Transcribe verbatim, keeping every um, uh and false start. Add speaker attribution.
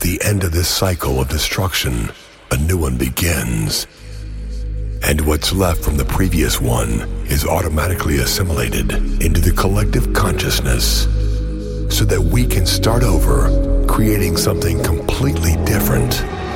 Speaker 1: the end of this cycle of destruction, a new one begins. And what's left from the previous one is automatically assimilated into the collective consciousness so that we can start over, creating something completely different